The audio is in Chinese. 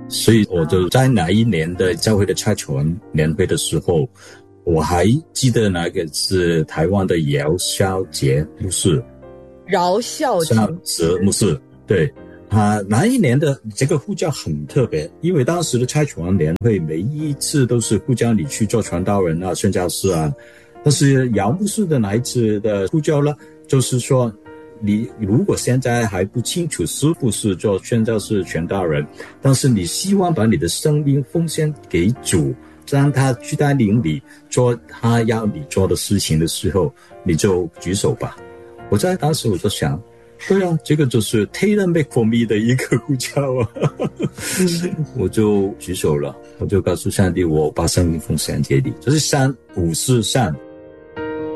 所以我就在那一年的教会的差传年会的时候，我还记得那个是台湾的姚孝杰牧师， 饶孝杰牧师，对，他那一年的这个呼叫很特别，因为当时的差传年会每一次都是呼叫你去做传道人啊、宣教士啊，但是姚牧师的那一次的呼叫呢，就是说你如果现在还不清楚是不是做宣教士、传道人，但是你希望把你的生命奉献给主，让他去带领你做他要你做的事情的时候，你就举手吧。我在当时我就想，对啊，这个就是 tailor make for me 的一个呼叫啊。我就举手了，我就告诉上帝，我把生命奉献给你，就是3、5、4、3